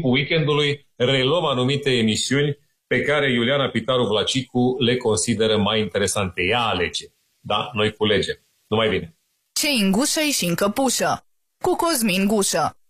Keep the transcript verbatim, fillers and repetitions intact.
timpul weekendului reluăm anumite emisiuni pe care Iuliana Pitaru Vlacicu le consideră mai interesante. Ea alege. Da, noi culegem. Numai bine. Ce în gușă și în căpușă. Cu Cosmin Gușă.